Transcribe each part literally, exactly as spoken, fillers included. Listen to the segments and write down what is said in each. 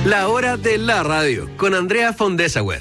La hora de la radio con Andrea Fondesauer.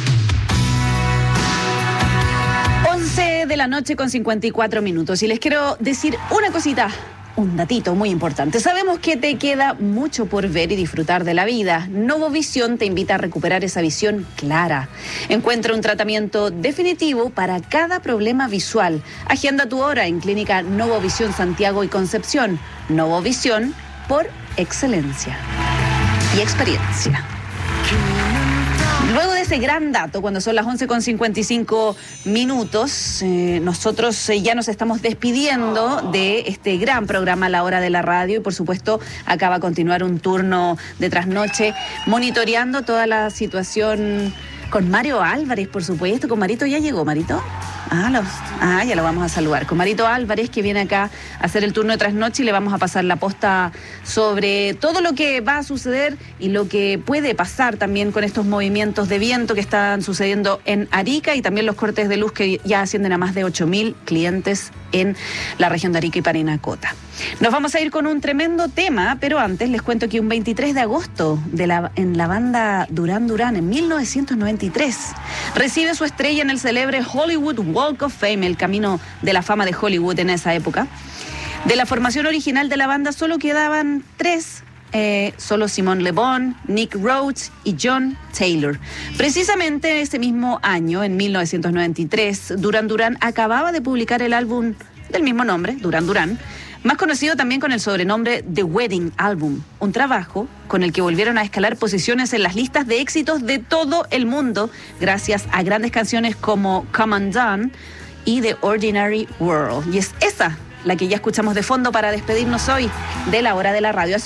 once de la noche con cincuenta y cuatro minutos y les quiero decir una cosita, un datito muy importante. Sabemos que te queda mucho por ver y disfrutar de la vida. Novovisión te invita a recuperar esa visión clara. Encuentra un tratamiento definitivo para cada problema visual. Agenda tu hora en Clínica Novovisión Santiago y Concepción. Novovisión por excelencia y experiencia. Luego de ese gran dato, cuando son las once con cincuenta y cinco minutos, eh, nosotros eh, ya nos estamos despidiendo de este gran programa La Hora de la Radio y por supuesto acá va a continuar un turno de trasnoche monitoreando toda la situación con Mario Álvarez, por supuesto. Con Marito ya llegó, Marito. Ah, lo, ah, ya lo vamos a saludar. Con Marito Álvarez, que viene acá a hacer el turno de trasnoche y le vamos a pasar la posta sobre todo lo que va a suceder y lo que puede pasar también con estos movimientos de viento que están sucediendo en Arica y también los cortes de luz que ya ascienden a más de ocho mil clientes en la región de Arica y Parinacota. Nos vamos a ir con un tremendo tema, pero antes les cuento que un veintitrés de agosto de la, en la banda Duran Duran en mil novecientos noventa y tres recibe su estrella en el célebre Hollywood Walk of Fame, el camino de la fama de Hollywood en esa época. De la formación original de la banda solo quedaban tres, eh, solo Simon Le Bon, Nick Rhodes y John Taylor. Precisamente ese mismo año, en mil novecientos noventa y tres, Duran Duran acababa de publicar el álbum del mismo nombre, Duran Duran, más conocido también con el sobrenombre The Wedding Album, un trabajo con el que volvieron a escalar posiciones en las listas de éxitos de todo el mundo, gracias a grandes canciones como Come Undone y The Ordinary World. Y es esa la que ya escuchamos de fondo para despedirnos hoy de La Hora de la Radio.